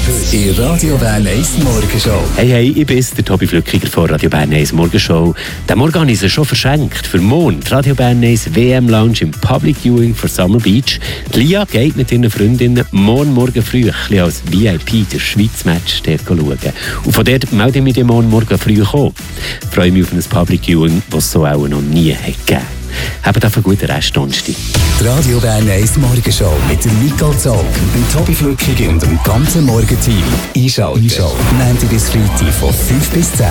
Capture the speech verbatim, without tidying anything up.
Heute in Radio Bern eins Morgenshow. Hey, hey, ich bin der Tobi Flückiger von Radio Bern eins Morgenshow. Den Morgen habe ich sie schon verschenkt. Für morgen die Radio Bern eins W M Lounge im Public Viewing für Summer Beach. Die Lia geht mit ihren Freundinnen morgen Morgen früh ein bisschen als V I P das Schweiz-Match dort schauen. Und von dort melde ich mich morgen Morgen früh kommen. Ich freue mich auf ein Public Viewing, das es so auch noch nie gegeben hat. Habt einen guten Rest Donnerstag. Die Radio Bern eins Morgenshow mit dem Nicole Zog, dem Tobi Flückiger und dem ganzen Morgenteam. Einschalten. Einschalten. Montag bis Freitag von fünf bis zehn.